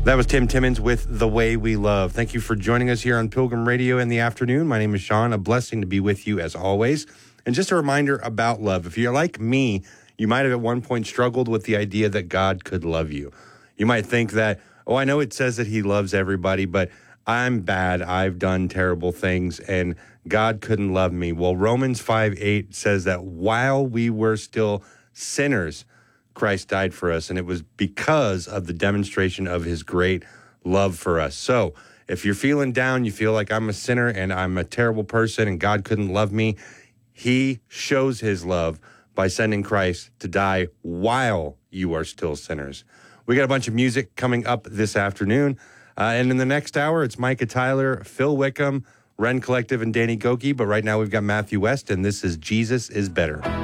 That was Tim Timmons with The Way We Love. Thank you for joining us here on Pilgrim Radio in the afternoon. My name is Sean. A blessing to be with you as always. And just a reminder about love. If you're like me, you might have at one point struggled with the idea that God could love you. You might think that, oh, I know it says that he loves everybody, but I'm bad. I've done terrible things, and God couldn't love me. Well, Romans 5:8 says that while we were still sinners, Christ died for us, and it was because of the demonstration of his great love for us. So if you're feeling down, you feel like I'm a sinner and I'm a terrible person and God couldn't love me, he shows his love by sending Christ to die while you are still sinners. We got a bunch of music coming up this afternoon. And in the next hour, it's Micah Tyler, Phil Wickham, Ren Collective, and Danny Goki. But right now we've got Matthew West, and this is Jesus is Better.